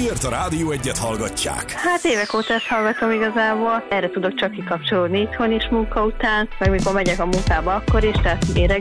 Miért a Rádió Egyet hallgatják? Hát évek óta ezt hallgatom igazából. Erre tudok csak kikapcsolódni itthon is munka után, meg mikor megyek a munkába akkor is, tehát én